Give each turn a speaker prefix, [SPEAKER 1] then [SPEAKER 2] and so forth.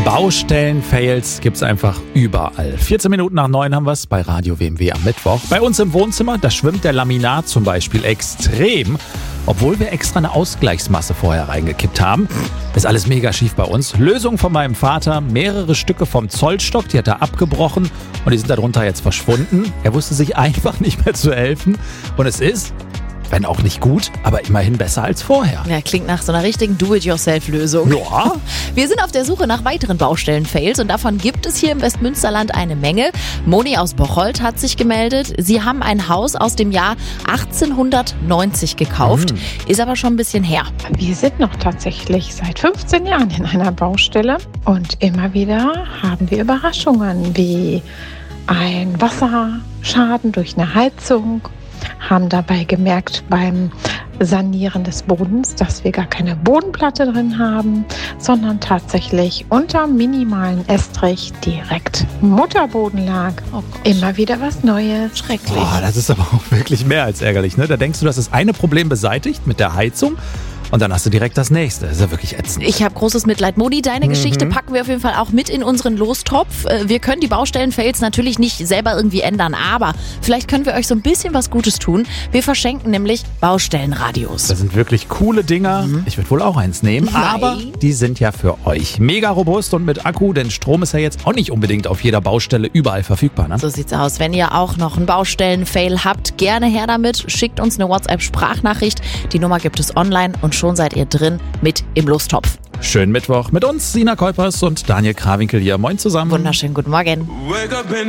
[SPEAKER 1] Baustellen-Fails gibt's einfach überall. 14 Minuten nach 9 haben wir's bei Radio WMW am Mittwoch. Bei uns im Wohnzimmer, da schwimmt der Laminat zum Beispiel extrem, obwohl wir extra eine Ausgleichsmasse vorher reingekippt haben. Ist alles mega schief bei uns. Lösung von meinem Vater, mehrere Stücke vom Zollstock, die hat er abgebrochen und die sind darunter jetzt verschwunden. Er wusste sich einfach nicht mehr zu helfen und es ist, wenn auch nicht gut, aber immerhin besser als vorher.
[SPEAKER 2] Ja, klingt nach so einer richtigen Do-it-yourself-Lösung.
[SPEAKER 1] Ja.
[SPEAKER 2] Wir sind auf der Suche nach weiteren Baustellen-Fails und davon gibt es hier im Westmünsterland eine Menge. Moni aus Bocholt hat sich gemeldet. Sie haben ein Haus aus dem Jahr 1890 gekauft, ist aber schon ein bisschen her.
[SPEAKER 3] Wir sind noch tatsächlich seit 15 Jahren in einer Baustelle und immer wieder haben wir Überraschungen wie ein Wasserschaden durch eine Heizung. Haben dabei gemerkt beim Sanieren des Bodens, dass wir gar keine Bodenplatte drin haben, sondern tatsächlich unter minimalen Estrich direkt Mutterboden lag.
[SPEAKER 2] Oh Gott.
[SPEAKER 3] Immer wieder was Neues.
[SPEAKER 2] Schrecklich.
[SPEAKER 1] Boah, das ist aber auch wirklich mehr als ärgerlich, ne? Da denkst du, das ist eine Problem beseitigt mit der Heizung und dann hast du direkt das nächste. Das ist ja wirklich ätzend.
[SPEAKER 2] Ich habe großes Mitleid. Moni, deine Geschichte packen wir auf jeden Fall auch mit in unseren Lostopf. Wir können die Baustellen-Fails natürlich nicht selber irgendwie ändern, aber vielleicht können wir euch so ein bisschen was Gutes tun. Wir verschenken nämlich Baustellenradios.
[SPEAKER 1] Das sind wirklich coole Dinger. Ich würde wohl auch eins nehmen, aber die sind ja für euch mega robust und mit Akku, denn Strom ist ja jetzt auch nicht unbedingt auf jeder Baustelle überall verfügbar, ne?
[SPEAKER 2] So sieht's aus. Wenn ihr auch noch einen Baustellen-Fail habt, gerne her damit. Schickt uns eine WhatsApp-Sprachnachricht. Die Nummer gibt es online und schon seid ihr drin mit im Lostopf.
[SPEAKER 1] Schönen Mittwoch mit uns, Sina Kuipers und Daniel Krawinkel hier. Moin zusammen.
[SPEAKER 2] Wunderschönen guten Morgen.
[SPEAKER 4] Wake up in